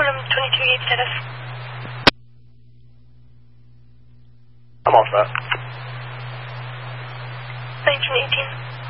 confirm 22 gate status. I'm off that. 1918.